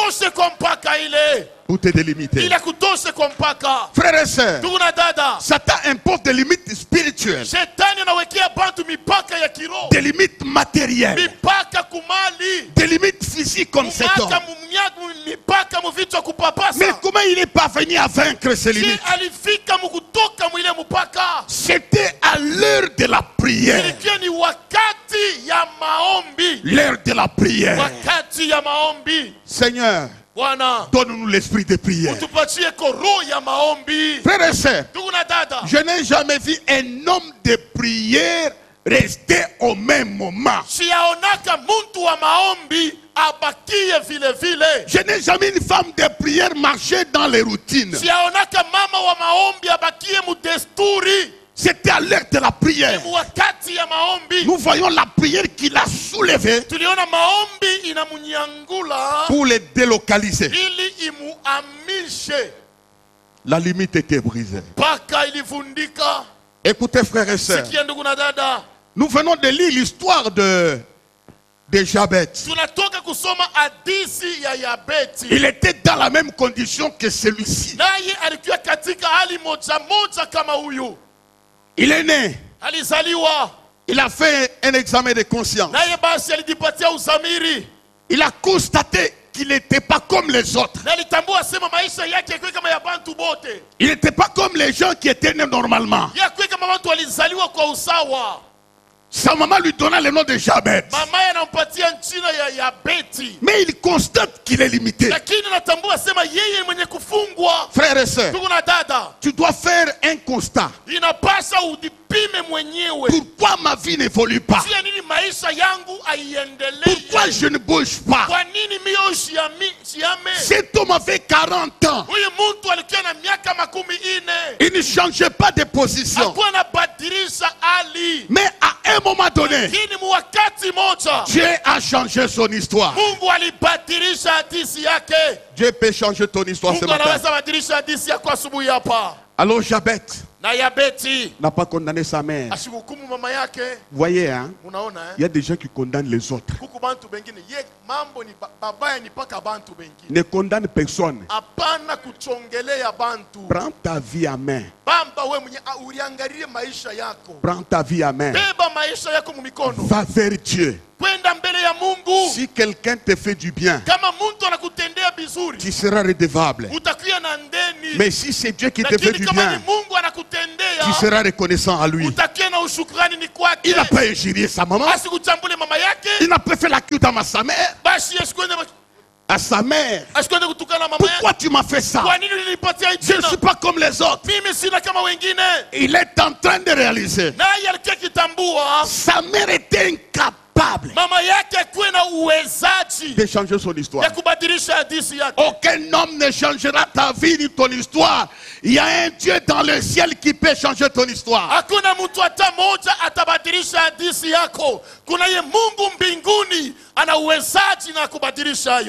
kutoshe kwa mpaka ile. Pour te délimiter. Ile kutoshe kwa mpaka. Frères et sœurs, Ndugu na dada, Satan impose des limites spirituelles, shetani anawekea bantu mipaka ya kiroho, des limites matérielles, mipaka kumali, des limites physiques comme cet homme. mipaka muvichwa kupapasa. Mais comment il est parvenu à vaincre ces limites? Alifika mukutoka mwile mpaka. C'était à l'heure de la prière. Ilikuwa ni wakati ya maombi. L'heure de la prière. Wakati ya maombi. Seigneur, Bwana, donne-nous l'esprit de prière. utupatie roho ya maombi. Frères et sœurs, Ndugu na dada, je n'ai jamais vu un homme de prière rester au même moment. siyaonaka muntu wa maombi abakie vile vile. Je n'ai jamais une femme de prière marcher dans les routines. Siyaonaka mama wa maombi abakie mudesturi. C'était à l'heure de la prière. Wakati ya maombi. Nous voyons la prière qu'il a soulevée Tuliona maombi inamunyangula pour les délocaliser. ili imuamishe. La limite était brisée. Paka ilivundika. Écoutez, frères et sœurs, Sikia ndugu na dada, nous venons de lire l'histoire de Jabez. tunatoka kusoma hadithi ya Yabeti. Il était dans la même condition que celui-ci. Naye alikuwa katika hali moja moja kama huyu. Il est né. Alizaliwa. Il a fait un examen de conscience. Naye basi alijipatia uzamiri. Il a constaté qu'il n'était pas comme les autres. Na alitambua sema maisha yake yako kama ya bantu bote. Il n'était pas comme les gens qui étaient nés normalement. Yako kama watu walizaliwa kwa usawa. Sa maman lui donna le nom de Jabez. Mama anampatia jina ya Yabeti. Mais il constate qu'il est limité. Lakini anatambua sema yeye mwenye kufungwa. Frères et sœurs, Ndugu na dada, tu dois faire un constat. inapasha udipime mwenyewe. Pourquoi ma vie n'évolue pas? Sio nini maisha yangu aiendelee? Pourquoi je ne bouge pas? Kwa nini mimi siame? Cet homme avait 40 ans. Huyu mtu alikuwa na miaka 40. Il ne changeait pas de position. Hakuwa anabadilisha hali. Mais à un moment donné, Lakini wakati moja Dieu a changé son histoire. Mungu alibadilisha hadithi yake. Dieu peut changer ton histoire ce Mungu matin. anaweza badilisha hadithi yako asubuhi hapa. Alors Jabez Na Yabeti n'a pas condamné sa mère. ashukumu mama yake. Vous voyez, hein? Unaona Il y a des gens qui condamnent les autres. Kuku bantu bengine ye mambo ni babaya ni paka bantu bengine. Ne condamne personne. Hapana kuchongelea bantu. Prends ta vie à main. Bamba we mwenye uliangalie maisha yako. Prends ta vie à main. Beba maisha yako mu mikono. Va vers Dieu. Kwenda mbele ya Mungu. Si quelqu'un te fait du bien, Kama mtu anakutendea bizuri, tu seras redevable. utakuwa na ndeni. Mais si c'est Dieu qui te fait Lakini du kama ni bien, Mungu anakutendea, tu seras reconnaissant à lui. utakuwa na ushukrani ni kwake. Il n'a pas injurié sa maman. Asikuchambule mama yake. Il n'a pas fait la culte à sa mère. Basi asikwende À sa mère. kutukana mama yake. Pourquoi tu m'as fait ça? Kwa nini ulinipatia Je ne jina? suis pas comme les autres. Mimi sina kama wengine. Il est en train de réaliser. Naye alikuwa kitambua Sa mère était incapable mama yake akuwe na uwezaji de changer son histoire. ya kubadilisha hadithi yake. Aucun homme ne changera ta vie ni ton histoire. Il y a un Dieu dans le ciel qui peut changer ton histoire. Hakuna mtu hata moja atabadilisha hadithi yako. Kuna ye Mungu mbinguni ana uwezaji na kubadilisha hayo.